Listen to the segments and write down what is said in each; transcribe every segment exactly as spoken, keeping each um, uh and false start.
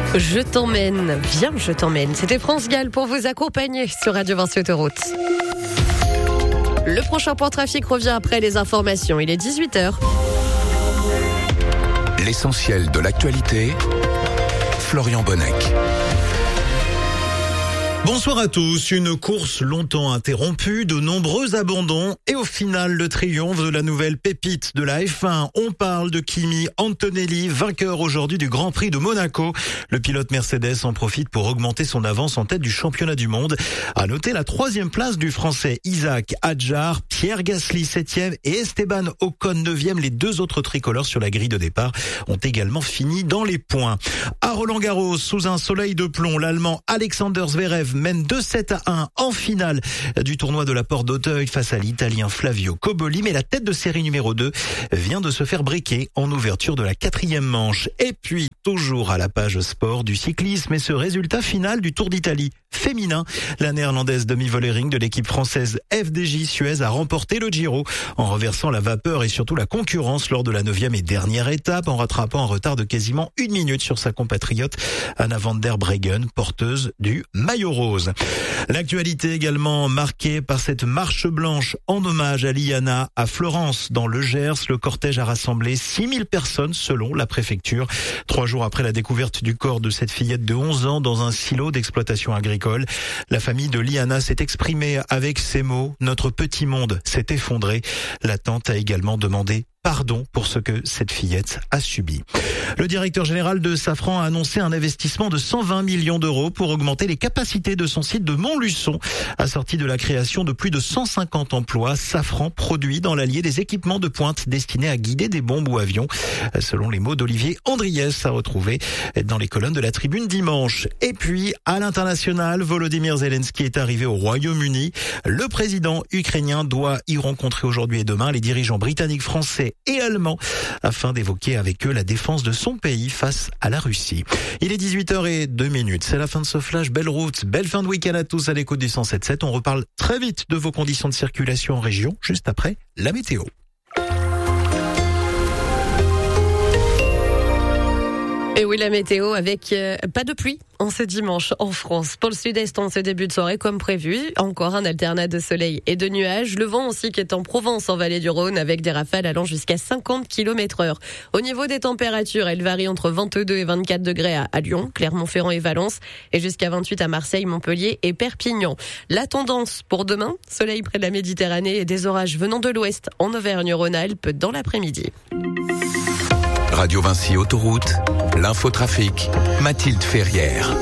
Je t'emmène, viens, je t'emmène. C'était France Gall pour vous accompagner sur Radio Vinci Autoroute. Le prochain point trafic revient après les informations. Il est dix-huit heures. L'essentiel de l'actualité, Florian Bonnec. Bonsoir à tous. Une course longtemps interrompue, de nombreux abandons et au final le triomphe de la nouvelle pépite de la F un. On parle de Kimi Antonelli, vainqueur aujourd'hui du Grand Prix de Monaco. Le pilote Mercedes en profite pour augmenter son avance en tête du championnat du monde. À noter la troisième place du Français Isaac Hadjar, Pierre Gasly septième et Esteban Ocon neuvième. Les deux autres tricolores sur la grille de départ ont également fini dans les points. À Roland-Garros, sous un soleil de plomb, l'Allemand Alexander Zverev mène deux sept à un en finale du tournoi de la Porte d'Auteuil face à l'Italien Flavio Cobolli. Mais la tête de série numéro deux vient de se faire briquer en ouverture de la quatrième manche. Et puis, toujours à la page sport du cyclisme et ce résultat final du Tour d'Italie féminin. La néerlandaise Demi Vollering de l'équipe française F D J Suez a remporté le Giro en renversant la vapeur et surtout la concurrence lors de la neuvième et dernière étape en rattrapant un retard de quasiment une minute sur sa compatriote Anna van der Breggen, porteuse du maillot rose. L'actualité également marquée par cette marche blanche en hommage à Liana à Florence dans le Gers. Le cortège a rassemblé six mille personnes selon la préfecture. Trois jours après la découverte du corps de cette fillette de onze ans dans un silo d'exploitation agricole. La famille de Liana s'est exprimée avec ces mots: notre petit monde s'est effondré. La tante a également demandé pardon pour ce que cette fillette a subi. Le directeur général de Safran a annoncé un investissement de cent vingt millions d'euros pour augmenter les capacités de son site de Montluçon. Assorti de la création de plus de cent cinquante emplois, Safran produit dans l'Allier des équipements de pointe destinés à guider des bombes ou avions. Selon les mots d'Olivier Andriès, à retrouver dans les colonnes de la Tribune dimanche. Et puis, à l'international, Volodymyr Zelensky est arrivé au Royaume-Uni. Le président ukrainien doit y rencontrer aujourd'hui et demain les dirigeants britanniques, français et allemands afin d'évoquer avec eux la défense de son pays face à la Russie. Il est dix-huit heures zéro deux minutes. C'est la fin de ce flash. Belle route, belle fin de week-end à tous à l'écoute du cent sept sept. On reparle très vite de vos conditions de circulation en région, juste après la météo. Et oui, la météo avec euh, pas de pluie en ce dimanche en France. Pour le sud-est, en ce début de soirée, comme prévu, encore un alternat de soleil et de nuages. Le vent aussi qui est en Provence, en vallée du Rhône, avec des rafales allant jusqu'à cinquante kilomètres heure. Au niveau des températures, elles varient entre vingt-deux et vingt-quatre degrés à, à Lyon, Clermont-Ferrand et Valence, et jusqu'à vingt-huit à Marseille, Montpellier et Perpignan. La tendance pour demain, soleil près de la Méditerranée et des orages venant de l'ouest en Auvergne-Rhône-Alpes dans l'après-midi. Radio Vinci Autoroute, l'infotrafic, Mathilde Ferrière.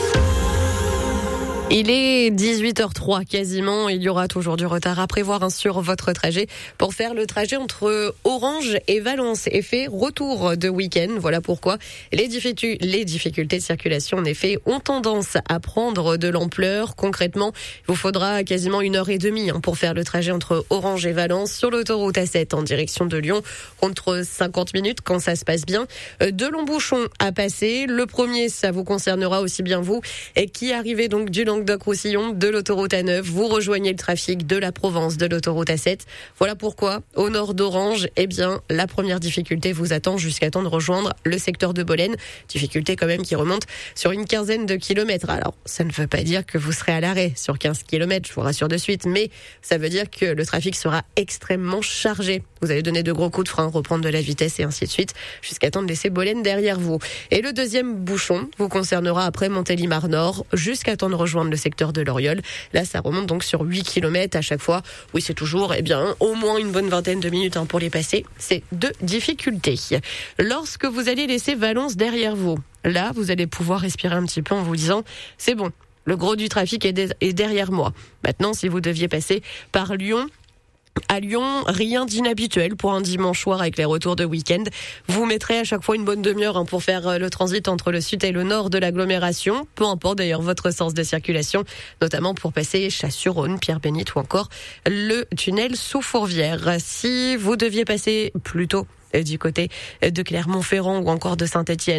Il est dix-huit heures trois quasiment. Il y aura toujours du retard à prévoir hein, sur votre trajet pour faire le trajet entre Orange et Valence. Effet retour de week-end. Voilà pourquoi les difficultés, les difficultés de circulation en effet ont tendance à prendre de l'ampleur. Concrètement, il vous faudra quasiment une heure et demie hein, pour faire le trajet entre Orange et Valence sur l'autoroute A sept en direction de Lyon. Contre cinquante minutes quand ça se passe bien. Deux longs bouchons à passer. Le premier, ça vous concernera aussi bien vous et qui arrivez donc du Languedoc-Roussillon, de l'autoroute A neuf, vous rejoignez le trafic de la Provence, de l'autoroute A sept. Voilà pourquoi, au nord d'Orange, eh bien, la première difficulté vous attend jusqu'à temps de rejoindre le secteur de Bolène. Difficulté quand même qui remonte sur une quinzaine de kilomètres. Alors, ça ne veut pas dire que vous serez à l'arrêt sur quinze kilomètres, je vous rassure de suite, mais ça veut dire que le trafic sera extrêmement chargé. Vous allez donner de gros coups de frein, reprendre de la vitesse et ainsi de suite, jusqu'à temps de laisser Bolène derrière vous. Et le deuxième bouchon vous concernera après Montélimar Nord, jusqu'à temps de rejoindre le secteur de l'Oriol. Là, ça remonte donc sur huit kilomètres à chaque fois. Oui, c'est toujours, eh bien, au moins une bonne vingtaine de minutes hein, pour les passer. C'est deux difficultés. Lorsque vous allez laisser Valence derrière vous, là, vous allez pouvoir respirer un petit peu en vous disant, c'est bon, le gros du trafic est, de- est derrière moi. Maintenant, si vous deviez passer par Lyon, à Lyon, rien d'inhabituel pour un dimanche soir avec les retours de week-end. Vous mettrez à chaque fois une bonne demi-heure hein, pour faire le transit entre le sud et le nord de l'agglomération. Peu importe d'ailleurs votre sens de circulation, notamment pour passer Chasse-sur-Rhône, Pierre-Bénite ou encore le tunnel sous Fourvière. Si vous deviez passer plutôt du côté de Clermont-Ferrand ou encore de Saint-Étienne,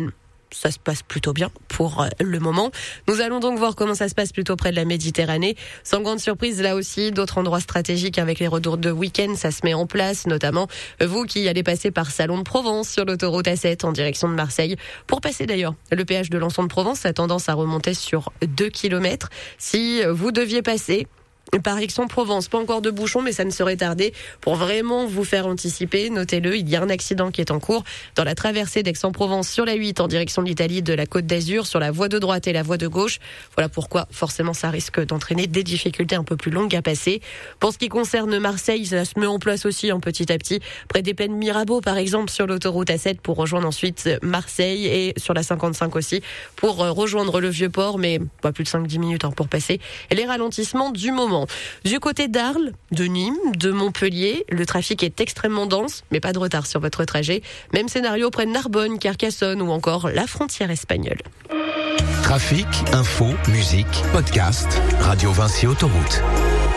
ça se passe plutôt bien pour le moment. Nous allons donc voir comment ça se passe plutôt près de la Méditerranée. Sans grande surprise, là aussi, d'autres endroits stratégiques avec les retours de week-end, ça se met en place, notamment vous qui allez passer par Salon de Provence sur l'autoroute A sept en direction de Marseille. Pour passer d'ailleurs, le péage de Lançon de Provence a tendance à remonter sur deux kilomètres. Si vous deviez passer par Aix-en-Provence, pas encore de bouchon, mais ça ne serait tardé. Pour vraiment vous faire anticiper, notez-le, il y a un accident qui est en cours dans la traversée d'Aix-en-Provence sur la huit en direction de l'Italie, de la Côte d'Azur, sur la voie de droite et la voie de gauche. Voilà pourquoi, forcément, ça risque d'entraîner des difficultés un peu plus longues à passer. Pour ce qui concerne Marseille, ça se met en place aussi, hein, petit à petit, près des Plaines Mirabeau, par exemple, sur l'autoroute A sept pour rejoindre ensuite Marseille et sur la cinquante-cinq aussi pour rejoindre le Vieux-Port, mais pas plus de cinq à dix minutes hein, pour passer. Et les ralentissements du moment. Du côté d'Arles, de Nîmes, de Montpellier, le trafic est extrêmement dense, mais pas de retard sur votre trajet. Même scénario près de Narbonne, Carcassonne ou encore la frontière espagnole. Trafic, info, musique, podcast, Radio Vinci Autoroute.